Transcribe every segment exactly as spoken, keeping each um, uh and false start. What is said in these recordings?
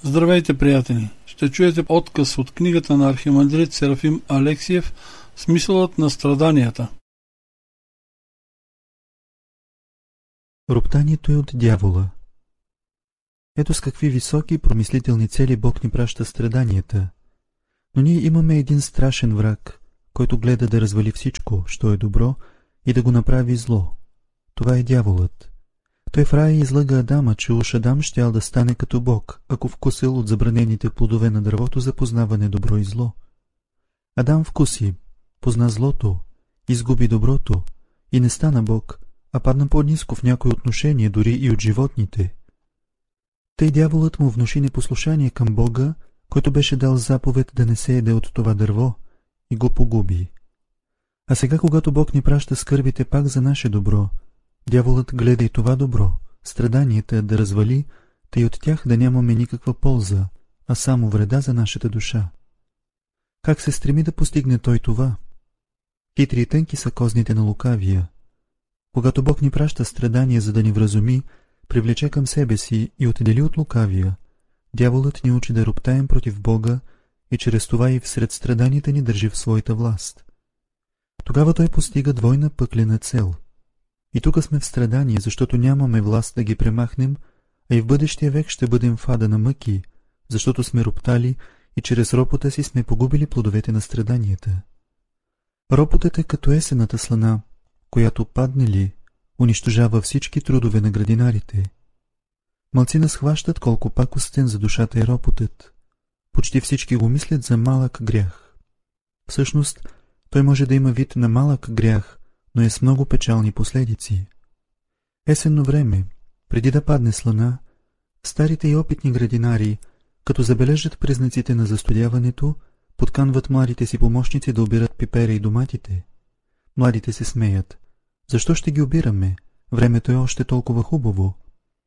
Здравейте, приятели! Ще чуете откъс от книгата на архимандрит Серафим Алексиев "Смисълът на страданията". Роптанието е от дявола. Ето с какви високи промислителни цели Бог ни праща страданията. Но ние имаме един страшен враг, който гледа да развали всичко, що е добро, и да го направи зло. Това е дяволът. Той в рая излъга Адама, че уж Адам щял да стане като Бог, ако вкусил от забранените плодове на дървото за познаване добро и зло. Адам вкуси, позна злото, изгуби доброто и не стана Бог, а падна по-ниско в някои отношения, дори и от животните. Тъй дяволът му внуши непослушание към Бога, който беше дал заповед да не се еде от това дърво, и го погуби. А сега, когато Бог ни праща скърбите пак за наше добро, дяволът гледа и това добро, страданията да развали, тъй от тях да нямаме никаква полза, а само вреда за нашата душа. Как се стреми да постигне той това? Хитри и тънки са козните на лукавия. Когато Бог ни праща страдания, за да ни вразуми, привлече към себе си и отдели от лукавия, дяволът ни учи да роптаем против Бога и чрез това и всред страданията ни държи в своята власт. Тогава той постига двойна пъклена цел. И тук сме в страдание, защото нямаме власт да ги премахнем, а и в бъдещия век ще бъдем в ада на мъки, защото сме роптали и чрез ропота си сме погубили плодовете на страданията. Ропотът е като есената слана, която падне ли, унищожава всички трудове на градинарите. Малцина схващат колко пакостен за душата е ропотът. Почти всички го мислят за малък грях. Всъщност, той може да има вид на малък грях, но е с много печални последици. Есенно време, преди да падне слана, старите и опитни градинари, като забележат признаците на застудяването, подканват младите си помощници да обират пипера и доматите. Младите се смеят. Защо ще ги обираме? Времето е още толкова хубаво.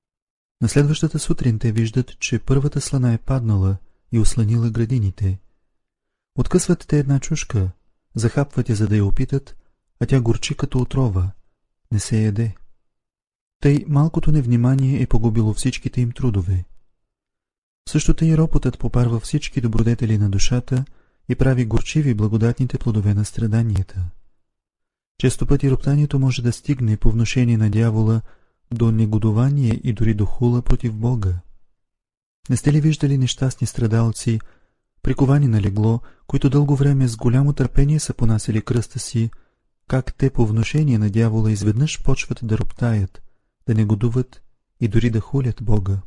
На следващата сутрин те виждат, че първата слана е паднала и осланила градините. Откъсват те една чушка, захапват я, за да я опитат, а тя горчи като отрова. Не се яде. Тъй малкото невнимание е погубило всичките им трудове. Същото и ропотът попарва всички добродетели на душата и прави горчиви благодатните плодове на страданията. Често пъти роптанието може да стигне по внушение на дявола до негодование и дори до хула против Бога. Не сте ли виждали нещастни страдалци, приковани на легло, които дълго време с голямо търпение са понасили кръста си, как те по внушение на дявола изведнъж почват да роптаят, да негодуват и дори да хулят Бога?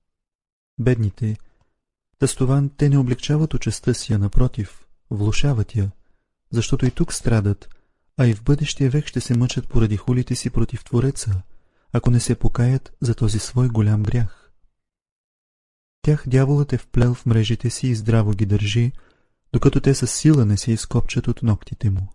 Бедните, та с това те не облегчават участта си, а напротив, влошават я, защото и тук страдат, а и в бъдещия век ще се мъчат поради хулите си против Твореца, ако не се покаят за този свой голям грях. Тях дяволът е вплел в мрежите си и здраво ги държи, докато те със сила не се изкопчат от ногтите му.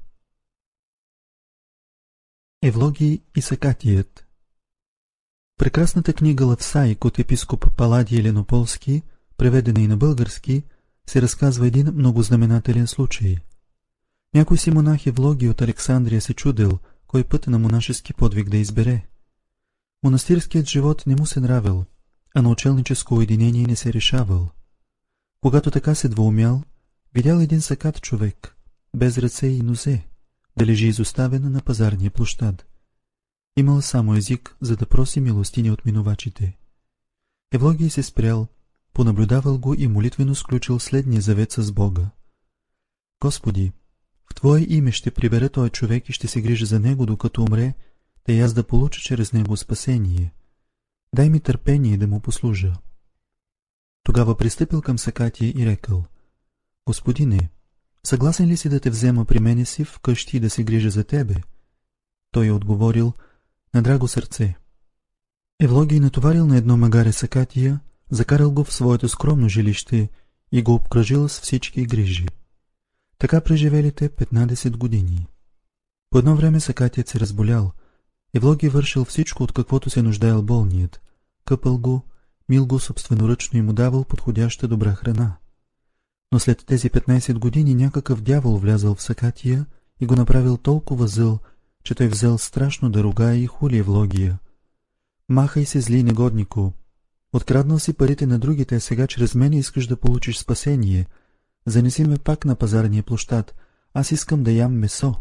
Евлогий и Сакатият. Прекрасната книга Лавсаик от епископ Паладий Еленополски, преведена и на български, се разказва един многознаменателен случай. Някой си монах Евлогий от Александрия се чудел, кой път на монашески подвиг да избере. Монастирският живот не му се нравил, а на учелническо уединение не се решавал. Когато така се двоумял, видял един сакат човек, без ръце и нозе, да лежи изоставен на пазарния площад. Имал само език, за да проси милостиня от минувачите. Евлогий се спрял, понаблюдавал го и молитвено сключил следния завет с Бога. Господи, в Твое име ще прибера този човек и ще се грижа за него, докато умре, да и аз да получа чрез него спасение. Дай ми търпение да му послужа. Тогава пристъпил към Сакатия и рекъл: Господине, съгласен ли си да те взема при мене си в къщи и да се грижа за тебе? Той е отговорил: на драго сърце. Евлогий натоварил на едно магаре Сакатия, закарал го в своето скромно жилище и го обкръжил с всички грижи. Така преживели те петнадесет години. По едно време Сакатият се разболял. Евлогий вършил всичко, от каквото се нуждаел болният. Къпал го, мил го собственоръчно и му давал подходяща добра храна. Но след тези петнадесет години някакъв дявол влязал в Сакатия и го направил толкова зъл, че той взел страшно да ругае и хули Евлогия. Махай се, зли негоднико! Откраднал си парите на другите, а сега чрез мене искаш да получиш спасение. Занеси ме пак на пазарния площад. Аз искам да ям месо.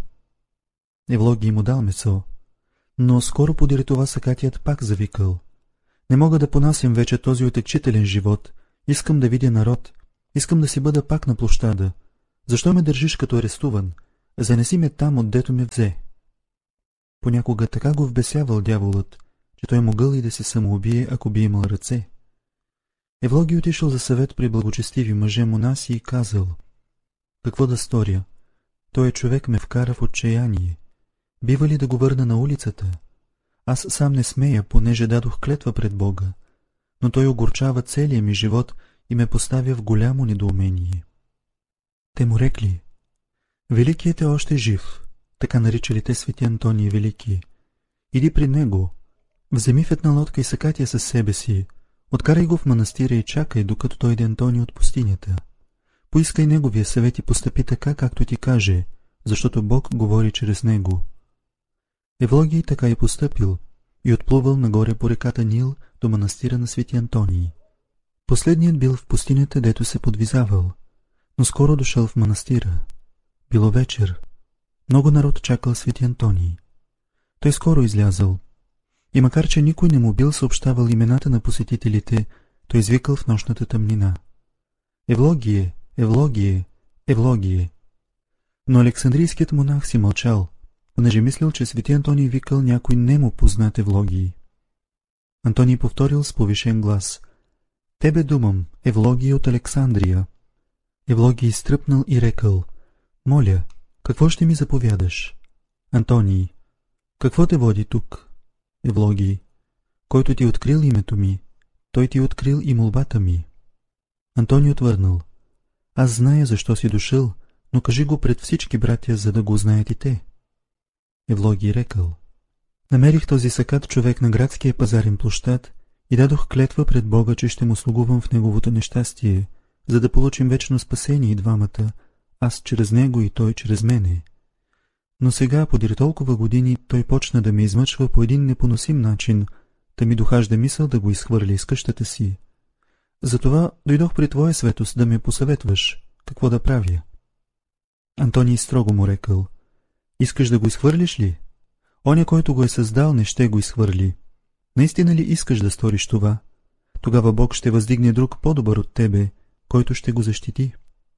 Евлогий му дал месо. Но скоро подире това Сакатият пак завикал. Не мога да понасям вече този отекчителен живот. Искам да видя народ. Искам да си бъда пак на площада. Защо ме държиш като арестуван? Занеси ме там, отдето ме взе. Понякога така го вбесявал дяволът, че той могъл и да се самоубие, ако би имал ръце. Евлогий отишъл за съвет при благочестиви мъже монаси и казал: какво да сторя? Той човек ме вкара в отчаяние. Бива ли да го върна на улицата? Аз сам не смея, понеже дадох клетва пред Бога, но той огорчава целия ми живот и ме поставя в голямо недоумение. Те му рекли: Великият е още жив, така наричали те свети Антоний Велики. Иди при него, вземи в една лодка и Сакатия със себе си, откарай го в манастира и чакай, докато дойде Антоний от пустинята. Поискай неговия съвет и постъпи така, както ти каже, защото Бог говори чрез него. Евлогий така и постъпил и отплувал нагоре по реката Нил до манастира на свети Антоний. Последният бил в пустинята, дето се подвизавал, но скоро дошъл в манастира. Било вечер. Много народ чакал свети Антоний. Той скоро излязъл. И макар че никой не му бил съобщавал имената на посетителите, той извикал в нощната тъмнина: Евлогие, Евлогие, Евлогие. Но Александрийският монах си мълчал, понеже мислил, че свети Антоний викал някой нему познат Евлогий. Антоний повторил с повишен глас: Тебе думам, Евлогий от Александрия. Евлогий изтръпнал и рекал: Моля, какво ще ми заповядаш? Антоний: Какво те води тук? Евлогий: Който ти открил името ми, той ти открил и молбата ми. Антоний отвърнал: Аз зная защо си дошъл, но кажи го пред всички братя, за да го знаят и те. Евлогий рекал: Намерих този Сакат човек на градския пазарен площад и дадох клетва пред Бога, че ще му слугувам в неговото нещастие, за да получим вечно спасение и двамата, аз чрез него и той чрез мене. Но сега, подир толкова години, той почна да ме измъчва по един непоносим начин, да ми дохажда мисъл да го изхвърля из къщата си. Затова дойдох при твоя светост да ме посъветваш, какво да правя. Антоний строго му рекал: Искаш да го изхвърлиш ли? Оня, който го е създал, не ще го изхвърли. Наистина ли искаш да сториш това? Тогава Бог ще въздигне друг по-добър от тебе, който ще го защити.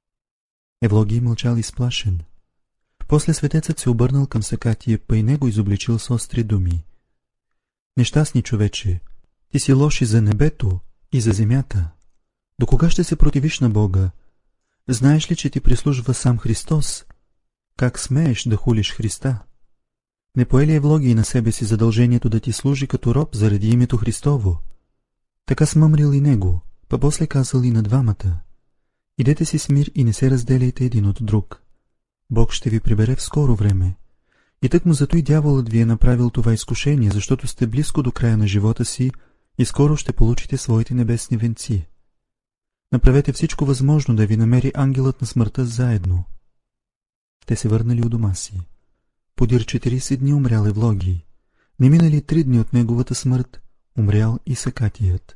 Евлогий мълчал изплашен. После светецът се обърнал към Сакатия, па и него изобличил с остри думи: Нещастни човече, ти си лош и за небето, и за земята. До кога ще се противиш на Бога? Знаеш ли, че ти прислужва сам Христос? Как смееш да хулиш Христа? Не пое ли Евлогий на себе си задължението да ти служи като роб заради името Христово? Така смъмрил и него, па после казал и на двамата: Идете си с мир и не се разделяйте един от друг. Бог ще ви прибере в скоро време. И тъкмо зато и дяволът ви е направил това изкушение, защото сте близко до края на живота си и скоро ще получите своите небесни венци. Направете всичко възможно да ви намери ангелът на смъртта заедно. Те се върнали у дома си. Подир четирийсет дни умрял Евлогий. Не минали три дни от неговата смърт, умрял и Сакатият.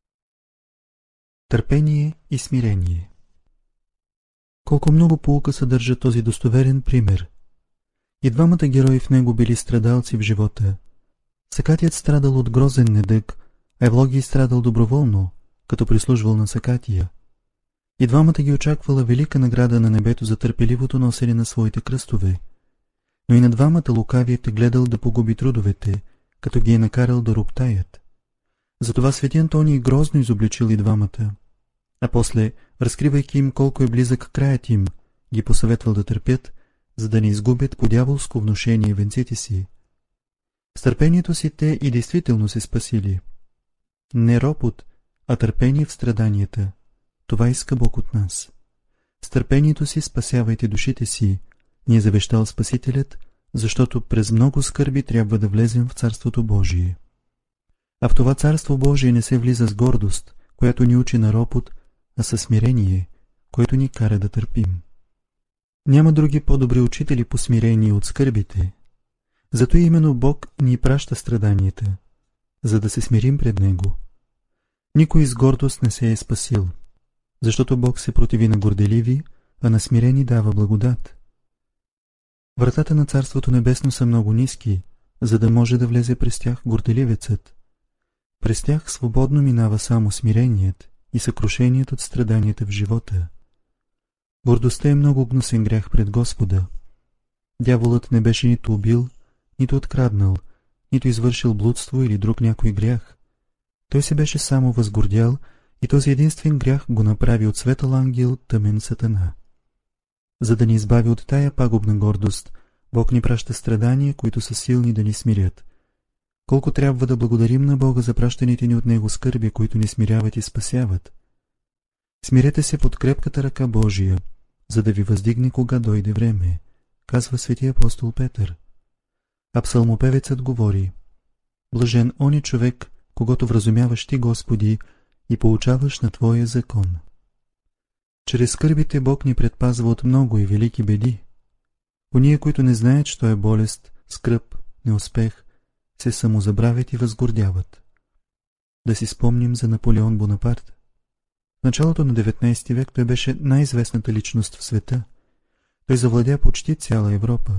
Търпение и смирение. Колко много поука съдържа този достоверен пример. И двамата герои в него били страдалци в живота. Сакатият страдал от грозен недъг, а Евлогий страдал доброволно, като прислужвал на Сакатия. И двамата ги очаквала велика награда на небето за търпеливото носене на своите кръстове. Но и на двамата лукавият е гледал да погуби трудовете, като ги е накарал да роптаят. Затова свети Антоний грозно изобличил и двамата, а после, разкривайки им колко е близък краят им, ги посъветвал да търпят, за да не изгубят по дяволско внушение венците си. С търпението си те и действително се спасили. Не ропот, а търпение в страданията. Това иска Бог от нас. С търпението си спасявайте душите си, ни е завещал Спасителят, защото през много скърби трябва да влезем в Царството Божие. А в това Царство Божие не се влиза с гордост, която ни учи на ропот, а със смирение, което ни кара да търпим. Няма други по-добри учители по смирение от скърбите. Зато именно Бог ни праща страданията, за да се смирим пред Него. Никой с гордост не се е спасил, защото Бог се противи на горделиви, а на смирени дава благодат. Вратата на Царството Небесно са много ниски, за да може да влезе през тях горделивецът. През тях свободно минава само смиреният и съкрушеният от страданията в живота. Гордостта е много гнусен грях пред Господа. Дяволът не беше нито убил, нито откраднал, нито извършил блудство или друг някой грях. Той се беше само възгордял и този единствен грях го направи от светъл ангел тъмен сатана. За да ни избави от тая пагубна гордост, Бог ни праща страдания, които са силни да ни смирят. Колко трябва да благодарим на Бога за пращаните ни от Него скърби, които ни смиряват и спасяват. Смирете се под крепката ръка Божия, за да ви въздигне, кога дойде време, казва свети апостол Петър. А псалмопевецът говори: блажен оня човек, когато вразумяваш ти, Господи, и получаваш на Твоя закон. Чрез скърбите Бог ни предпазва от много и велики беди. Ония, които не знаят, що е болест, скръб, неуспех, се самозабравят и възгордяват. Да си спомним за Наполеон Бонапарт. В началото на деветнайсети век той беше най-известната личност в света. Той завладя почти цяла Европа.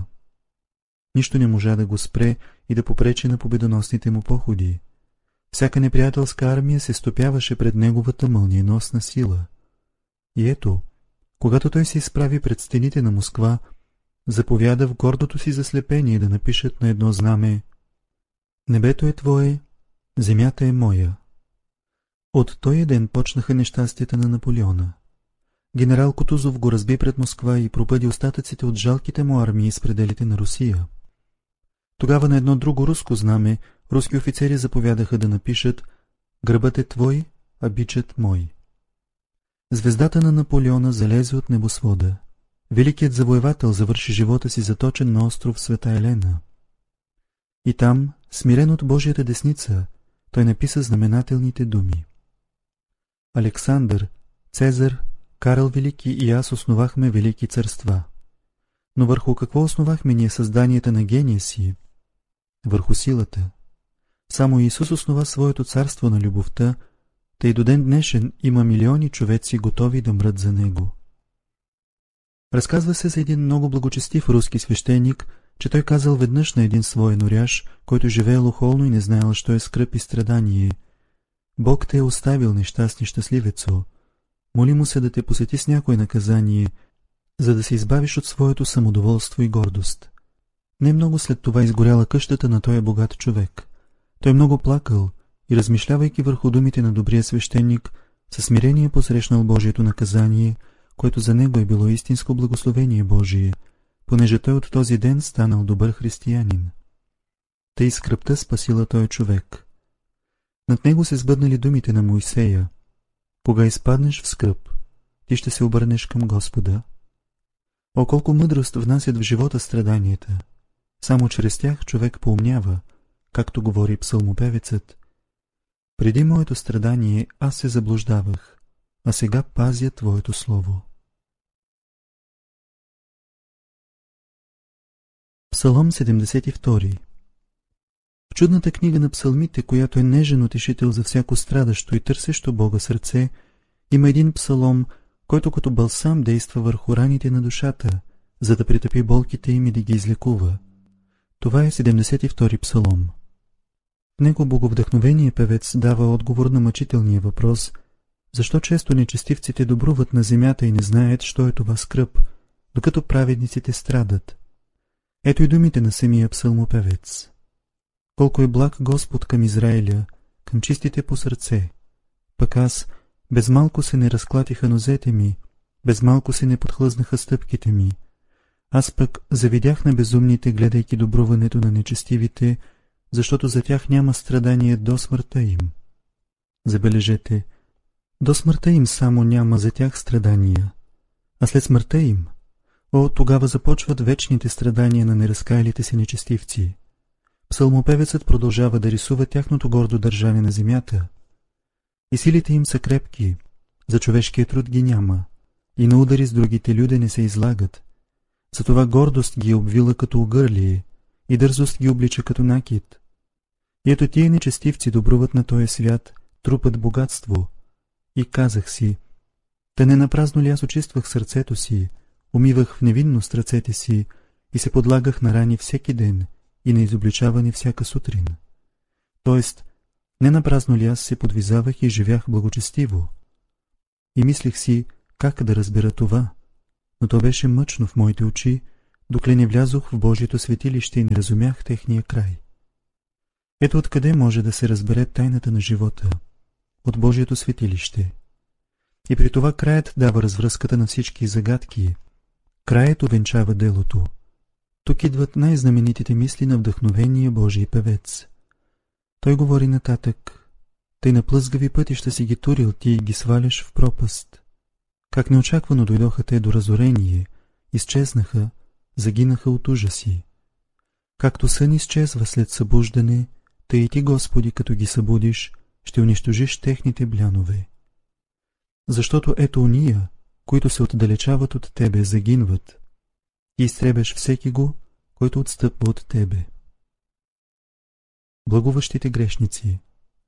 Нищо не можа да го спре и да попречи на победоносните му походи. Всяка неприятелска армия се стопяваше пред неговата мълниеносна сила. И ето, когато той се изправи пред стените на Москва, заповяда в гордото си заслепение да напишат на едно знаме: небето е твое, земята е моя. От този ден почнаха нещастията на Наполеона. Генерал Кутузов го разби пред Москва и пропъди остатъците от жалките му армии с пределите на Русия. Тогава на едно друго руско знаме руски офицери заповядаха да напишат: гръбът е твой, а бичът мой. Звездата на Наполеона залезе от небосвода. Великият завоевател завърши живота си заточен на остров Света Елена. И там, смирен от Божията десница, той написа знаменателните думи: Александър, Цезар, Карл Велики и аз основахме велики царства. Но върху какво основахме ние създанията на гения си? Върху силата. Само Исус основа своето царство на любовта, тъй до ден днешен има милиони човеци готови да мрат за него. Разказва се за един много благочестив руски свещеник, че той казал веднъж на един свой норяш, който живеел охолно и не знаел, що е скръб и страдание: Бог те е оставил, нещастни щастливецо. Моли му се да те посети с някое наказание, за да се избавиш от своето самодоволство и гордост. Не много след това изгоряла къщата на този богат човек. Той много плакал и, размишлявайки върху думите на добрия свещеник, със смирение посрещнал Божието наказание, което за него е било истинско благословение Божие, понеже той от този ден станал добър християнин. Тъй скръбта спасила този човек. Над него се сбъднали думите на Моисея: кога изпаднеш в скръб, ти ще се обърнеш към Господа. О, колко мъдрост внасят в живота страданията! Само чрез тях човек поумнява, както говори псалмопевецът: преди моето страдание аз се заблуждавах, а сега пазя Твоето слово. Псалом седемдесет и втори. В чудната книга на псалмите, която е нежен утешител за всяко страдащо и търсещо Бога сърце, има един псалом, който като балсам действа върху раните на душата, за да притъпи болките им и да ги излекува. Това е седемдесет и втори псалом. В него боговдъхновеният певец дава отговор на мъчителния въпрос: защо често нечестивците добруват на земята и не знаят, що е това скръб, докато праведниците страдат? Ето и думите на самия псалмопевец: колко е благ Господ към Израиля, към чистите по сърце. Пък аз, без малко се не разклатиха нозете ми, без малко се не подхлъзнаха стъпките ми. Аз пък завидях на безумните, гледайки добруването на нечестивите, защото за тях няма страдание до смъртта им. Забележете, до смъртта им само няма за тях страдания, а след смъртта им, о, тогава започват вечните страдания на неразкаялите си нечестивци. Псалмопевецът продължава да рисува тяхното гордо държане на земята. И силите им са крепки, за човешкия труд ги няма, и на удари с другите люди не се излагат. Затова гордост ги е обвила като огърлие и дързост ги облича като накид. И ето тия нечестивци добруват на този свят, трупат богатство. И казах си, да не напразно ли аз очиствах сърцето си, умивах в невинност ръцете си и се подлагах на рани всеки ден и на изобличаване всяка сутрин. Тоест, не напразно ли аз се подвизавах и живях благочестиво? И мислих си, как да разбера това, но то беше мъчно в моите очи, докле не влязох в Божието светилище и не разумях техния край. Ето откъде може да се разбере тайната на живота, от Божието светилище. И при това краят дава развръзката на всички загадки, краят увенчава делото. Тук идват най-знаменитите мисли на вдъхновения Божий певец. Той говори нататък: тъй на плъзгави пътища си ги турил ти и ги сваляш в пропаст. Как неочаквано дойдоха те до разорение, изчезнаха, загинаха от ужаси. Както сън изчезва след събуждане, тъй и ти, Господи, като ги събудиш, ще унищожиш техните блянове. Защото ето уния, които се отдалечават от тебе, загинват, и изтребеш всеки го, който отстъпва от тебе. Благуващите грешници.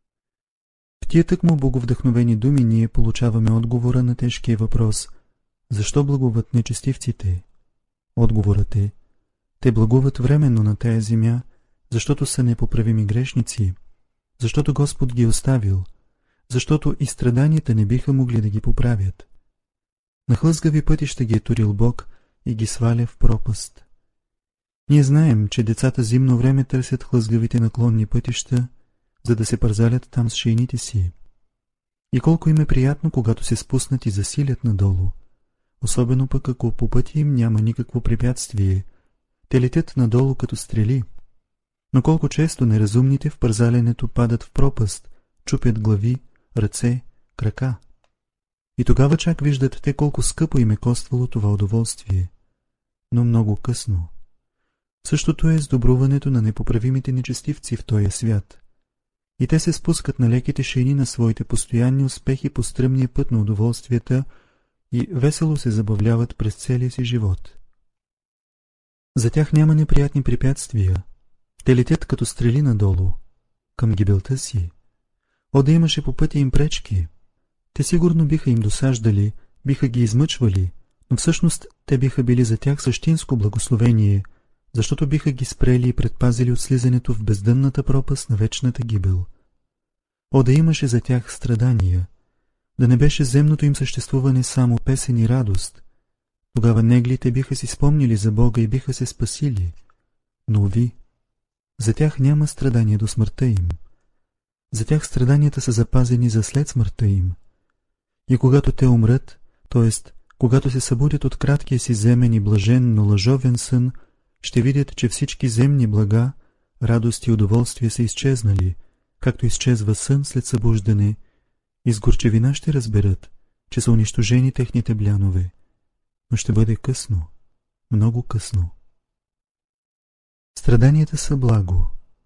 В тия тъкмо боговдъхновени думи ние получаваме отговора на тежкия въпрос: защо благуват нечестивците? Отговорът е: те благуват временно на тая земя, защото са непоправими грешници, защото Господ ги оставил, защото и страданията не биха могли да ги поправят. На хлъзгави пътища ги е турил Бог и ги сваля в пропаст. Ние знаем, че децата зимно време търсят хлъзгавите наклонни пътища, за да се пързалят там с шейните си. И колко им е приятно, когато се спуснат и засилят надолу, особено пък ако по пътя им няма никакво препятствие, те летят надолу като стрели. Но колко често неразумните в пързалянето падат в пропаст, чупят глави, ръце, крака. И тогава чак виждат те колко скъпо им е коствало това удоволствие. Но много късно. Същото е с добруването на непоправимите нечестивци в този свят. И те се спускат на леките шейни на своите постоянни успехи по стръмния път на удоволствията и весело се забавляват през целия си живот. За тях няма неприятни препятствия. Те летят като стрели надолу, към гибелта си. О, да имаше по пътя им пречки! Те сигурно биха им досаждали, биха ги измъчвали, но всъщност те биха били за тях същинско благословение, защото биха ги спрели и предпазили от слизането в бездънната пропаст на вечната гибел. О, да имаше за тях страдания, да не беше земното им съществуване само песен и радост, тогава неглите биха си спомнили за Бога и биха се спасили. Но ви, за тях няма страдания до смъртта им. За тях страданията са запазени за след смъртта им. И когато те умрат, т.е. когато се събудят от краткия си земен и блажен, но лъжовен сън, ще видят, че всички земни блага, радости и удоволствия са изчезнали, както изчезва сън след събуждане, и с горчевина ще разберат, че са унищожени техните блянове. Но ще бъде късно, много късно. Страданията са благо.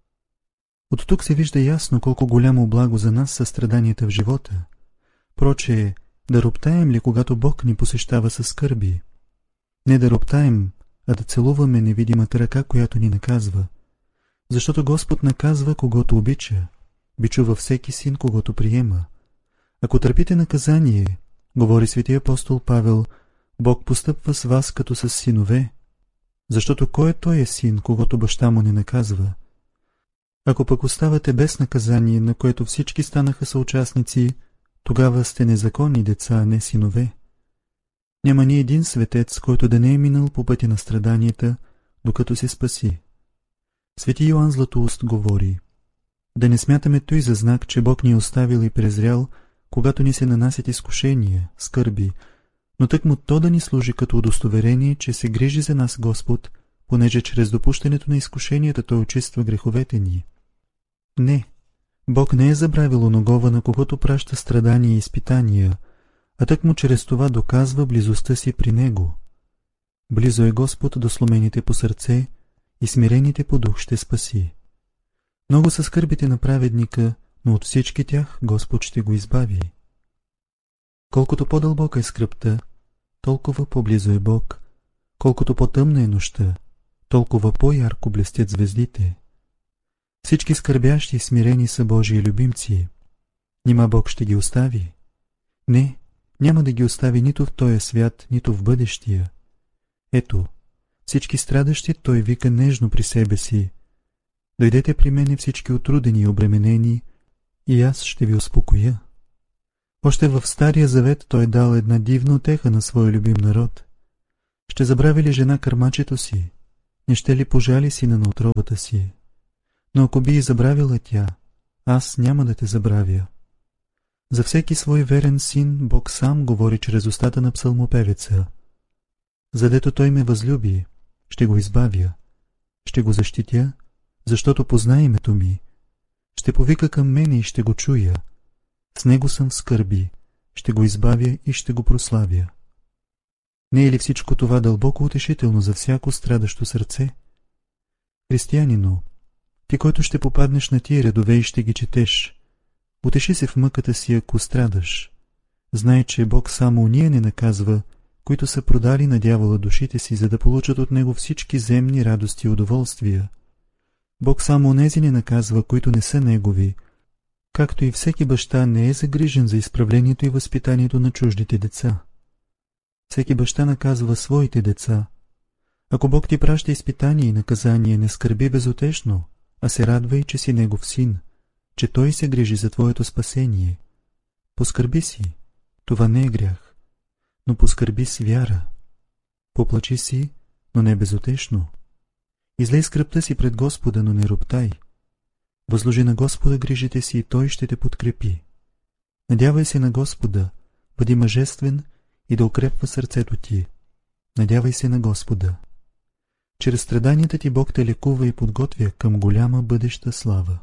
От тук се вижда ясно колко голямо благо за нас са страданията в живота. Проче, да роптаем ли, когато Бог ни посещава със скърби? Не да роптаем, а да целуваме невидимата ръка, която ни наказва. Защото Господ наказва, когото обича, бичува всеки син, когото приема. Ако търпите наказание, говори свети апостол Павел, Бог постъпва с вас като с синове, защото кой е той е син, когато баща му не наказва? Ако пък оставате без наказание, на което всички станаха съучастници, тогава сте незаконни деца, а не синове. Няма ни един светец, който да не е минал по пътя на страданията, докато се спаси. Свети Йоан Златоуст говори: да не смятаме той за знак, че Бог ни е оставил и презрял, когато ни се нанасят изкушения, скърби, но тъкмо то да ни служи като удостоверение, че се грижи за нас Господ, понеже чрез допущането на изкушенията Той очиства греховете ни. Не, Бог не е забравил оногова, на когото праща страдания и изпитания, а тъкмо чрез това доказва близостта си при Него. Близо е Господ до сломените по сърце и смирените по дух ще спаси. Много са скърбите на праведника, но от всички тях Господ ще го избави. Колкото по-дълбока е скръбта, толкова по-близо е Бог, колкото по-тъмна е нощта, толкова по-ярко блестят звездите. Всички скърбящи и смирени са Божии любимци. Нима Бог ще ги остави? Не, няма да ги остави нито в този свят, нито в бъдещия. Ето, всички страдащи Той вика нежно при себе си: дойдете при мене всички отрудени и обременени, и аз ще ви успокоя. Още в Стария Завет Той дал една дивна утеха на своя любим народ. Ще забрави ли жена кърмачето си? Не ще ли пожали сина на утробата си? Но ако би и забравила тя, аз няма да те забравя. За всеки свой верен син Бог сам говори чрез устата на псалмопевеца. Задето Той ме възлюби, ще го избавя, ще го защитя, защото позна името ми. Ще повика към мене и ще го чуя. С него съм в скърби, ще го избавя и ще го прославя. Не е ли всичко това дълбоко утешително за всяко страдащо сърце? Християнино, ти, който ще попаднеш на тия редове и ще ги четеш, утеши се в мъката си, ако страдаш. Знай, че Бог само уния не наказва, които са продали на дявола душите си, за да получат от него всички земни радости и удоволствия. Бог само онези не наказва, които не са негови, както и всеки баща не е загрижен за изправлението и възпитанието на чуждите деца. Всеки баща наказва своите деца. Ако Бог ти праща изпитание и наказание, не скърби безутешно, а се радвай, че си негов син, че Той се грижи за твоето спасение. Поскърби си, това не е грях, но поскърби с вяра. Поплачи си, но не безутешно. Излей скръбта си пред Господа, но не роптай. Възложи на Господа грижите си и Той ще те подкрепи. Надявай се на Господа, бъди мъжествен и да укрепва сърцето ти. Надявай се на Господа. Чрез страданията ти Бог те лекува и подготвя към голяма бъдеща слава.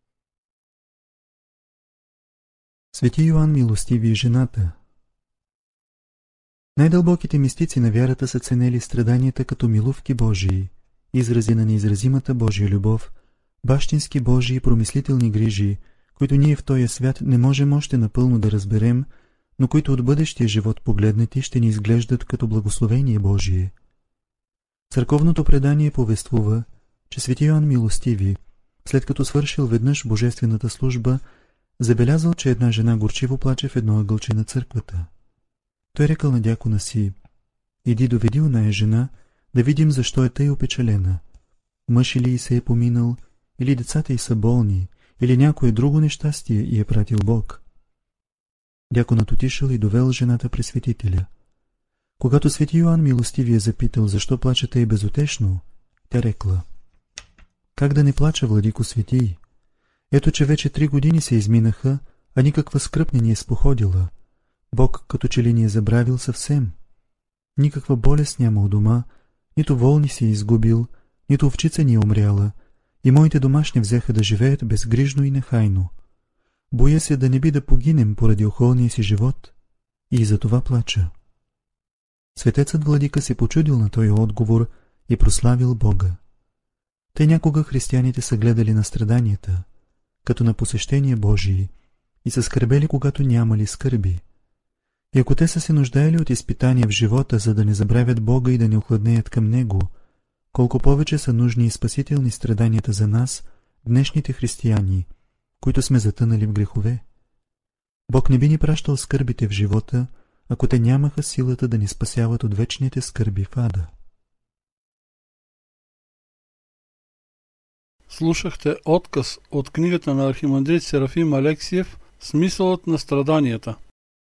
Свети Йоан Милостиви и жената. Най-дълбоките мистици на вярата са ценели страданията като милувки Божии, изрази на неизразимата Божия любов, бащински Божии промислителни грижи, които ние в този свят не можем още напълно да разберем, но които от бъдещия живот погледнати ще ни изглеждат като благословение Божие. Църковното предание повествува, че свети Йоан Милостиви, след като свършил веднъж божествената служба, забелязал, че една жена горчиво плаче в едно ъгълче на църквата. Той рекал на дякона си: иди доведи оная жена, да видим защо е тъй опечалена. Мъж или се е поминал, или децата й са болни, или някое друго нещастие и е пратил Бог. Дяконът отишъл и довел жената при светителя. Когато свети Йоан Милостиви е запитал защо плаче тъй безутешно, тя рекла: как да не плача, владико светий? Ето, че вече три години се изминаха, а никаква скръб не ни е споходила. Бог като че ли ни е забравил съвсем. Никаква болест няма у дома, нито волни си е изгубил, нито овчица ни е умряла, и моите домашни взеха да живеят безгрижно и нехайно. Боя се да не би да погинем поради охолния си живот и за това плача. Светецът владика се почудил на този отговор и прославил Бога. Те някога християните са гледали на страданията, като на посещение Божии, и са скърбели, когато нямали скърби. И ако те са се нуждаели от изпитания в живота, за да не забравят Бога и да не охладнеят към Него, колко повече са нужни и спасителни страданията за нас, днешните християни, които сме затънали в грехове. Бог не би ни пращал скърбите в живота, ако те нямаха силата да ни спасяват от вечните скърби в ада. Слушахте отказ от книгата на архимандрит Серафим Алексиев "Смисълът на страданията".